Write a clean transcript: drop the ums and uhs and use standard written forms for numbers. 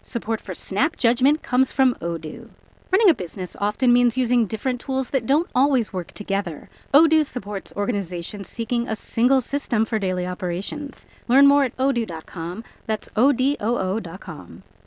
Support for Snap Judgment comes from Odoo. Running a business often means using different tools that don't always work together. Odoo supports organizations seeking a single system for daily operations. Learn more at odoo.com. That's odoo.com.